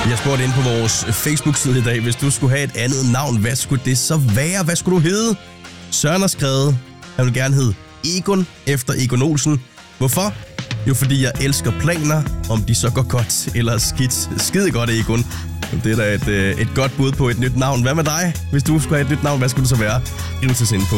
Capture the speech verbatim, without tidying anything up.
Vi har spurgt ind på vores Facebook-side i dag, hvis du skulle have et andet navn, hvad skulle det så være? Hvad skulle du hedde? Søren har skrevet, han vil gerne hedde Egon efter Egon Olsen. Hvorfor? Jo, fordi jeg elsker planer, om de så går godt eller skidt. Skide godt, Egon. Det er da et, et godt bud på et nyt navn. Hvad med dig? Hvis du skulle have et nyt navn, hvad skulle det så være? Skriv til os ind på